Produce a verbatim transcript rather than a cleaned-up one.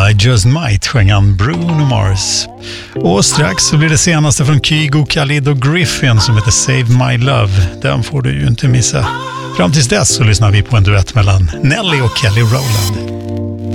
I Just Might sjöng han Bruno Mars. Och strax så blir det senaste från Kygo, Khalid och Griffin som heter Save My Love. Den får du ju inte missa. Fram tills dess så lyssnar vi på en duett mellan Nelly och Kelly Rowland.